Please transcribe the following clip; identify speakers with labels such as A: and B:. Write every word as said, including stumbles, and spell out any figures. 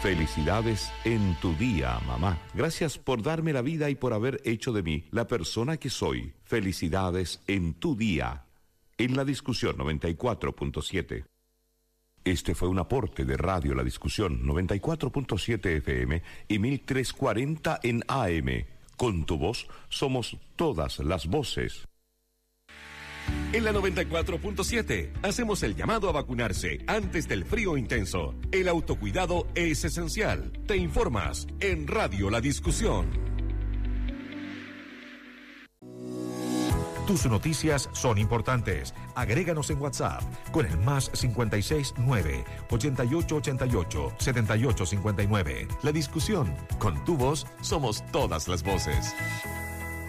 A: Felicidades en tu día, mamá. Gracias por darme la vida y por haber hecho de mí la persona que soy. Felicidades en tu día. En La Discusión noventa y cuatro punto siete. Este fue un aporte de Radio La Discusión noventa y cuatro punto siete F M y mil trescientos cuarenta en A M. Con tu voz somos todas las voces.
B: En la noventa y cuatro punto siete hacemos el llamado a vacunarse antes del frío intenso. El autocuidado es esencial. Te informas en Radio La Discusión.
C: Tus noticias son importantes. Agréganos en WhatsApp con el más cincuenta y seis nueve, ochenta y ocho ochenta y ocho, setenta y ocho cincuenta y nueve. La Discusión. Con tu voz somos todas las voces.